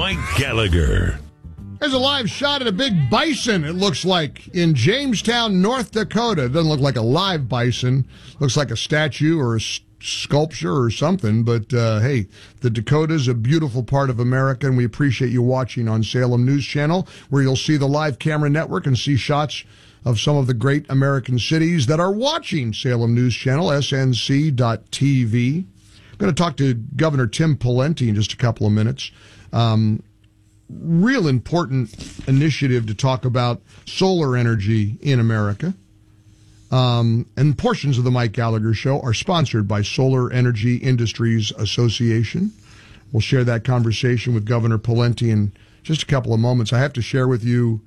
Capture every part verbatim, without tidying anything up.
Mike Gallagher. There's a live shot at a big bison, it looks like, in Jamestown, North Dakota. It doesn't look like a live bison. Looks like a statue or a s- sculpture or something. But, uh, hey, the Dakota's a beautiful part of America, and we appreciate you watching on Salem News Channel, where you'll see the live camera network and see shots of some of the great American cities that are watching Salem News Channel, S N C dot T V. I'm going to talk to Governor Tim Pawlenty in just a couple of minutes. Um, real important initiative to talk about solar energy in America. Um, and portions of the Mike Gallagher Show are sponsored by Solar Energy Industries Association. We'll share that conversation with Governor Pawlenty in just a couple of moments. I have to share with you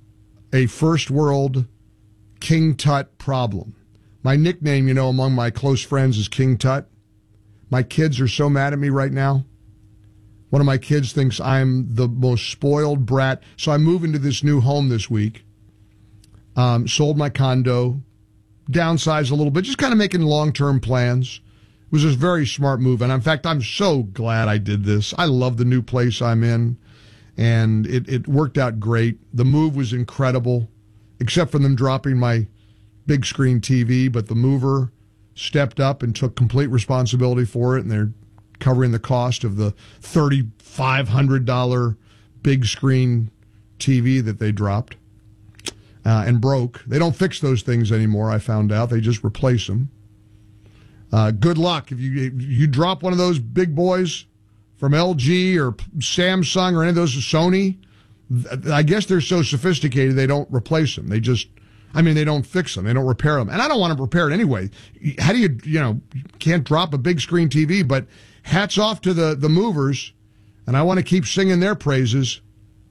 a first world King Tut problem. My nickname, you know, among my close friends is King Tut. My kids are so mad at me right now. One of my kids thinks I'm the most spoiled brat. So I moved into this new home this week, um, sold my condo, downsized a little bit, just kind of making long-term plans. It was a very smart move. And in fact, I'm so glad I did this. I love the new place I'm in, and it, it worked out great. The move was incredible, except for them dropping my big screen T V, but the mover stepped up and took complete responsibility for it, and they're covering the cost of the three thousand five hundred dollars big screen T V that they dropped uh, and broke. They don't fix those things anymore, I found out. They just replace them. Uh, good luck. If you, if you drop one of those big boys from L G or Samsung or any of those, Sony, I guess they're so sophisticated they don't replace them. They just, I mean, they don't fix them. They don't repair them. And I don't want to repair it anyway. How do you, you know, you can't drop a big screen T V, but hats off to the, the movers, and I want to keep singing their praises.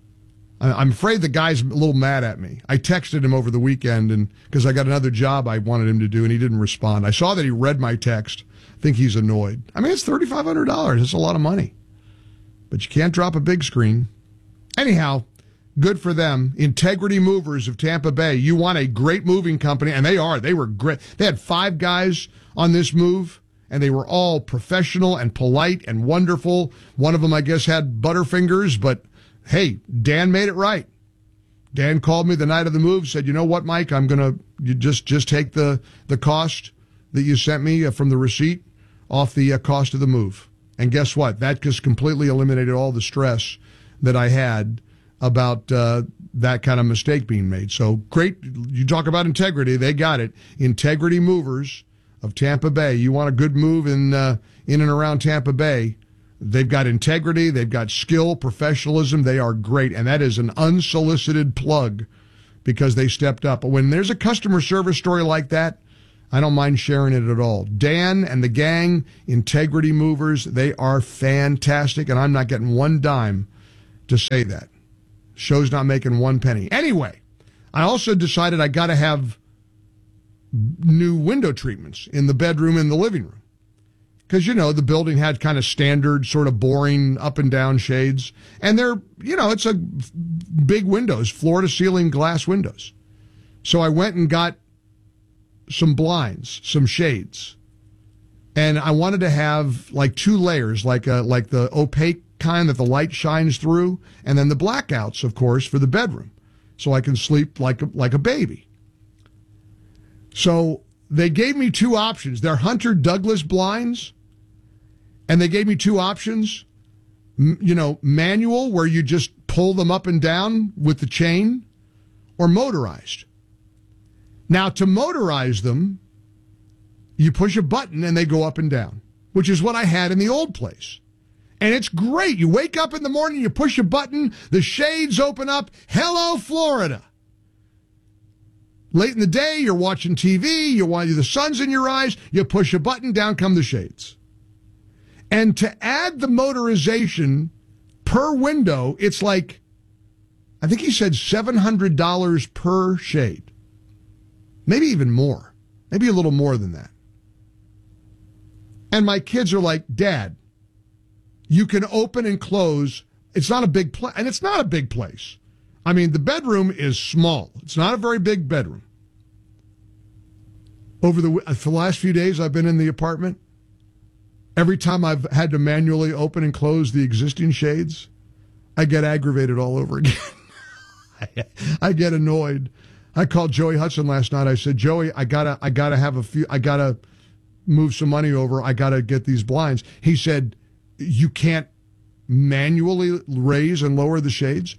I'm afraid the guy's a little mad at me. I texted him over the weekend and because I got another job I wanted him to do, and he didn't respond. I saw that he read my text. I think he's annoyed. I mean, it's three thousand five hundred dollars. It's a lot of money. But you can't drop a big screen. Anyhow, good for them. Integrity Movers of Tampa Bay. You want a great moving company, and they are. They were great. They had five guys on this move, and they were all professional and polite and wonderful. One of them, I guess, had butterfingers, but hey, Dan made it right. Dan called me the night of the move, said, you know what, Mike, I'm going to you just just take the, the cost that you sent me uh, from the receipt off the uh, cost of the move. And guess what? That just completely eliminated all the stress that I had about uh, that kind of mistake being made. So great. You talk about integrity. They got it. Integrity Movers of Tampa Bay. You want a good move in uh, in and around Tampa Bay. They've got integrity. They've got skill, professionalism. They are great. And that is an unsolicited plug because they stepped up. But when there's a customer service story like that, I don't mind sharing it at all. Dan and the gang, Integrity Movers, they are fantastic. And I'm not getting one dime to say that. Show's not making one penny. Anyway, I also decided I got to have new window treatments in the bedroom and the living room. Because, you know, the building had kind of standard, sort of boring up and down shades. And they're, you know, it's a big windows, floor to ceiling glass windows. So I went and got some blinds, some shades. And I wanted to have like two layers, like a, like the opaque kind that the light shines through, and then the blackouts, of course, for the bedroom. So I can sleep like a, like a baby. So they gave me two options. They're Hunter Douglas blinds. And they gave me two options, M- you know, manual, where you just pull them up and down with the chain, or motorized. Now, to motorize them, you push a button and they go up and down, which is what I had in the old place. And it's great. You wake up in the morning, you push a button, the shades open up. Hello, Florida. Late in the day, you're watching T V, you want the sun's in your eyes, you push a button, down come the shades. And to add the motorization per window, it's like, I think he said seven hundred dollars per shade. Maybe even more. Maybe a little more than that. And my kids are like, Dad, you can open and close. It's not a big place. And it's not a big place. I mean, the bedroom is small. It's not a very big bedroom. Over the, for the last few days I've been in the apartment, every time I've had to manually open and close the existing shades, I get aggravated all over again. I, I get annoyed. I called Joey Hudson last night. I said, Joey, I gotta, I gotta have a few, I gotta move some money over. I gotta get these blinds. He said, you can't manually raise and lower the shades?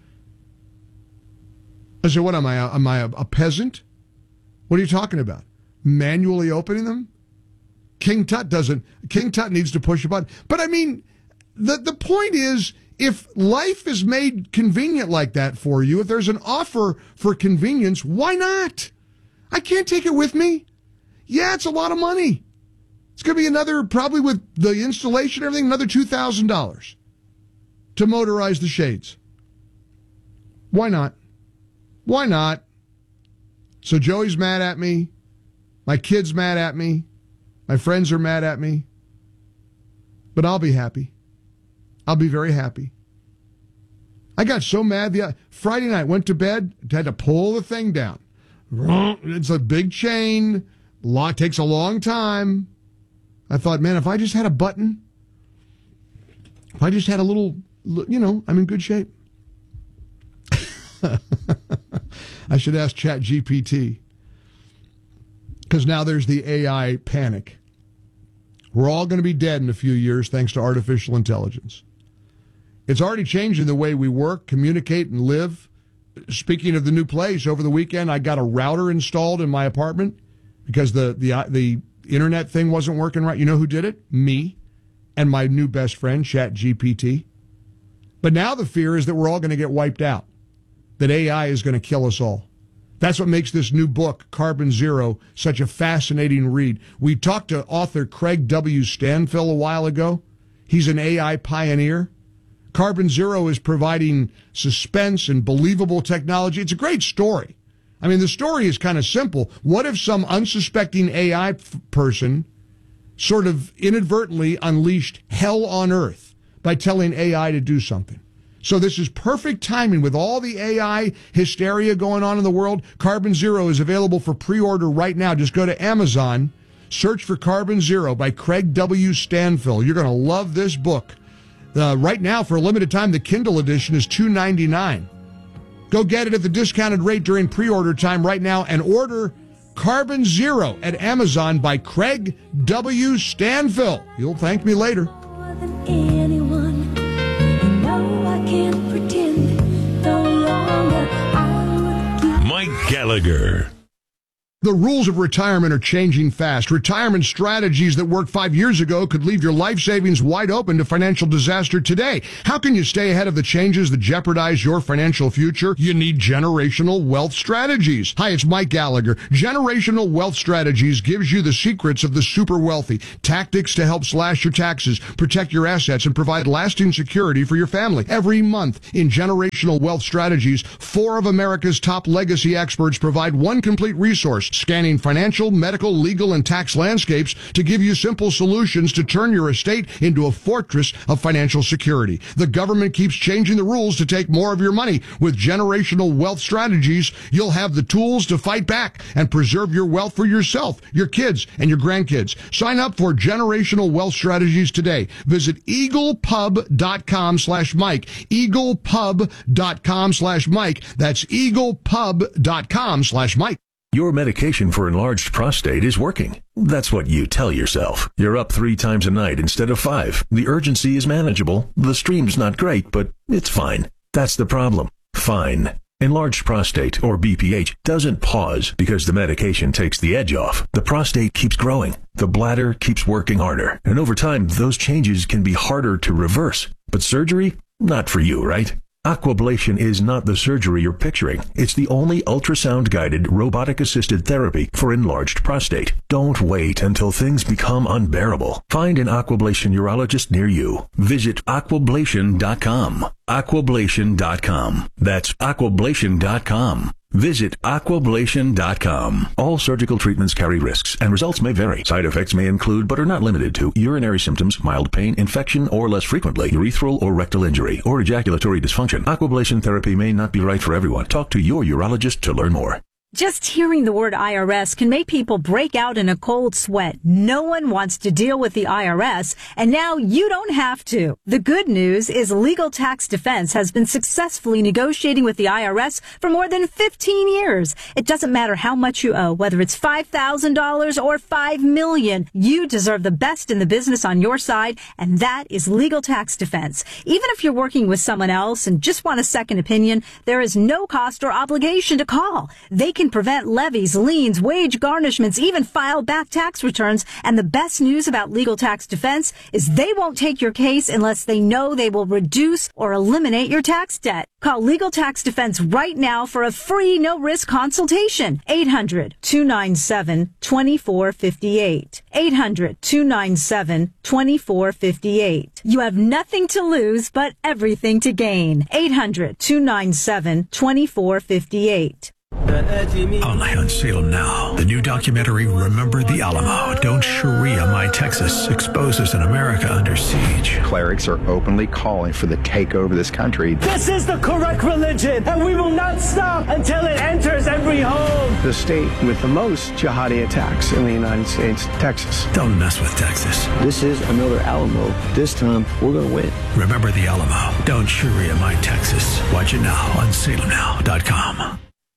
I said, what am I? Am I a, a peasant? What are you talking about? Manually opening them? King Tut doesn't. King Tut needs to push a button. But I mean, the the point is, if life is made convenient like that for you, if there's an offer for convenience, why not? I can't take it with me. Yeah, it's a lot of money. It's going to be another, probably with the installation and everything, another two thousand dollars to motorize the shades. Why not? Why not? So Joey's mad at me. My kid's mad at me. My friends are mad at me. But I'll be happy. I'll be very happy. I got so mad the Friday night, went to bed, had to pull the thing down. It's a big chain. It takes a long time. I thought, man, if I just had a button, if I just had a little, you know, I'm in good shape. I should ask Chat G P T. Because now there's the A I panic. We're all going to be dead in a few years thanks to artificial intelligence. It's already changing the way we work, communicate, and live. Speaking of the new place, over the weekend I got a router installed in my apartment because the the the internet thing wasn't working right. You know who did it? Me and my new best friend, Chat G P T. But now the fear is that we're all going to get wiped out, that A I is going to kill us all. That's what makes this new book, Carbon Zero, such a fascinating read. We talked to author Craig W. Stanfill a while ago. He's an A I pioneer. Carbon Zero is providing suspense and believable technology. It's a great story. I mean, the story is kind of simple. What if some unsuspecting A I f- person sort of inadvertently unleashed hell on earth by telling A I to do something? So this is perfect timing with all the A I hysteria going on in the world. Carbon Zero is available for pre-order right now. Just go to Amazon, search for Carbon Zero by Craig W. Stanfill. You're going to love this book. Uh, right now, for a limited time, the Kindle edition is two dollars and ninety-nine cents. Go get it at the discounted rate during pre-order time right now and order Carbon Zero at Amazon by Craig W. Stanfill. You'll thank me later. More than anyone, I know I can't pretend no longer I would give. Mike Gallagher. The rules of retirement are changing fast. Retirement strategies that worked five years ago could leave your life savings wide open to financial disaster today. How can you stay ahead of the changes that jeopardize your financial future? You need Generational Wealth Strategies. Hi, it's Mike Gallagher. Generational Wealth Strategies gives you the secrets of the super wealthy, tactics to help slash your taxes, protect your assets, and provide lasting security for your family. Every month in Generational Wealth Strategies, four of America's top legacy experts provide one complete resource, scanning financial, medical, legal, and tax landscapes to give you simple solutions to turn your estate into a fortress of financial security. The government keeps changing the rules to take more of your money. With Generational Wealth Strategies, you'll have the tools to fight back and preserve your wealth for yourself, your kids, and your grandkids. Sign up for Generational Wealth Strategies today. Visit eaglepub.com slash Mike. eaglepub.com slash Mike. That's eaglepub.com slash Mike. Your medication for enlarged prostate is working. That's what you tell yourself. You're up three times a night instead of five. The urgency is manageable. The stream's not great, but it's fine. That's the problem. Fine. Enlarged prostate, or B P H, doesn't pause because the medication takes the edge off. The prostate keeps growing. The bladder keeps working harder. And over time, those changes can be harder to reverse. But surgery? Not for you, right? Aquablation is not the surgery you're picturing. It's the only ultrasound-guided, robotic-assisted therapy for enlarged prostate. Don't wait until things become unbearable. Find an Aquablation urologist near you. Visit aquablation dot com. aquablation dot com. That's aquablation dot com. Visit aquablation dot com. All surgical treatments carry risks, and results may vary. Side effects may include, but are not limited to, urinary symptoms, mild pain, infection, or less frequently, urethral or rectal injury, or ejaculatory dysfunction. Aquablation therapy may not be right for everyone. Talk to your urologist to learn more. Just hearing the word I R S can make people break out in a cold sweat. No one wants to deal with the I R S, and now you don't have to. The good news is Legal Tax Defense has been successfully negotiating with the I R S for more than fifteen years. It doesn't matter how much you owe, whether it's five thousand dollars or five million dollars. You deserve the best in the business on your side, and that is Legal Tax Defense. Even if you're working with someone else and just want a second opinion, there is no cost or obligation to call. They can prevent levies, liens, wage garnishments, even file back tax returns. And the best news about Legal Tax Defense is they won't take your case unless they know they will reduce or eliminate your tax debt. Call Legal Tax Defense right now for a free no-risk consultation. eight hundred, two nine seven, two four five eight. eight hundred, two nine seven, two four five eight. You have nothing to lose but everything to gain. eight hundred, two nine seven, two four five eight. Only on Salem Now. The new documentary, Remember the Alamo. Don't Sharia My Texas, exposes an America under siege. Clerics are openly calling for the takeover of this country. This is the correct religion, and we will not stop until it enters every home. The state with the most jihadi attacks in the United States, Texas. Don't mess with Texas. This is another Alamo. This time, we're going to win. Remember the Alamo. Don't Sharia My Texas. Watch it now on salem now dot com.